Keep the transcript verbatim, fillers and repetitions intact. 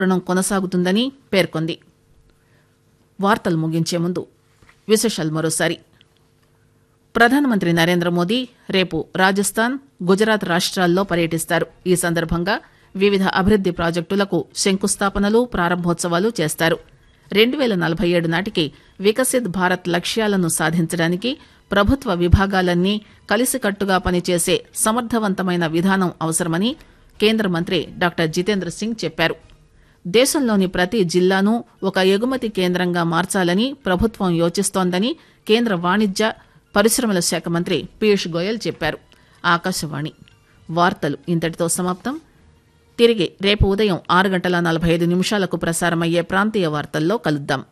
రుణం కొనసాగుతుందని పేర్కొంది. వార్తలు ముగించే ముందు విశేషాలు మరోసారి. ప్రధానమంత్రి నరేంద్ర మోదీ రేపు రాజస్థాన్, గుజరాత్ రాష్ట్రాల్లో పర్యటిస్తారు. ఈ సందర్భంగా వివిధ అభివృద్ది ప్రాజెక్టులకు శంకుస్థాపనలు, ప్రారంభోత్సవాలు చేస్తారు. రెండు పేల నలభై ఏడు నాటికి వికసిత్ భారత్ లక్ష్యాలను సాధించడానికి ప్రభుత్వ విభాగాలన్నీ కలిసికట్టుగా పనిచేసే సమర్థవంతమైన విధానం అవసరమని కేంద్ర మంత్రి డాక్టర్ జితేంద్ర సింగ్ చెప్పారు. దేశంలోని ప్రతి జిల్లాను ఒక ఎగుమతి కేంద్రంగా మార్చాలని ప్రభుత్వం యోచిస్తోందని కేంద్ర వాణిజ్య పరిశ్రమల శాఖ మంత్రి పీయూష్ గోయల్ చెప్పారు. ఆకాశవాణి వార్తలు ఇంతటితో సమాప్తం. తిరిగి రేపు ఉదయం ఆరు గంటల నలభై ఐదు నిమిషాలకు ప్రసారమయ్యే ప్రాంతీయ వార్తల్లో కలుద్దాం.